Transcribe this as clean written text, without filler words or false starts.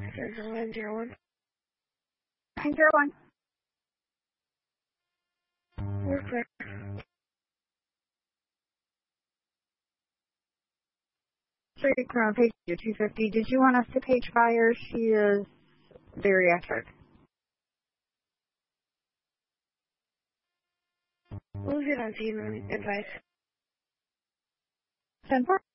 901. 901. We're clear. Straight Crown, page 250. Did you want us to page fire? She is bariatric. We'll get on scene and advice. 10-4.